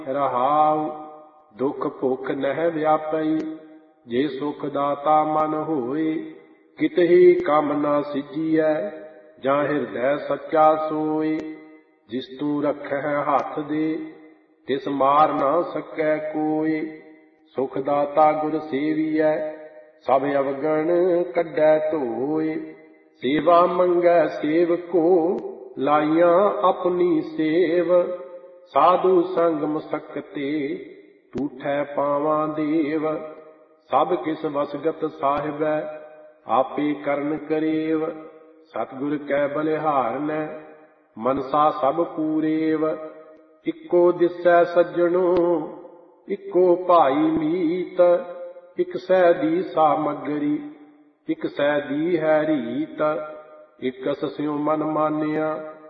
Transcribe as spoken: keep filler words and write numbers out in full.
ਰਹਾਉ। ਦੁਖ ਭੁਖ ਨਹਿ ਵਿਆਪਈ, ਜੇ ਸੁਖ ਦਾਤਾ ਮਨ ਹੋਏ। ਕਿਤਹੀ ਕੰਮ ਨਾ ਸਿੱਝੀਐ, ਜਾਂ ਹਿਰਦੈ ਸੱਚਾ ਸੋਏ। ਜਿਸ ਤੂੰ ਰੱਖੈ ਹੱਥ ਦੇ, ਤਿਸ ਮਾਰ ਨਾ ਸਕੈ ਕੋਇ। ਸੁਖ ਦਾਤਾ ਗੁਰ ਸੇਵੀਐ, ਸਭ ਅਵਗਣ ਕੱਢੈ ਧੋਏ। ਸੇਵਾ ਮੰਗੈ ਸੇਵਕੋ, ਲਾਈਆਂ ਆਪਣੀ ਸੇਵ। ਸਾਧੂ ਸੰਗ ਮਸਕਤੇ, ਟੂਠੈ ਪਾਵਾਂ ਦੇਵ। ਸਭ ਕਿਸ ਵਸਗਤ ਸਾਹਿਬੈ, ਆਪੇ ਕਰਨ ਕਰੇਵ। ਸਤਿਗੁਰ ਕੈ ਬਲਿਹਾਰਨੈ, ਮਨਸਾ ਸਭ ਪੂਰੇਵ। ਇੱਕੋ ਦਿਸੈ ਸੱਜਣੋ, ਇੱਕੋ ਭਾਈ ਮੀਤ। ਇਕ ਸੈ ਦੀ ਸਾਮਗਰੀ, ਇਕ ਸੈ ਦੀ ਹੈ ਰੀਤ। ਇਕਸ ਸਿਉ ਮਨ ਮਾਨਿਆ,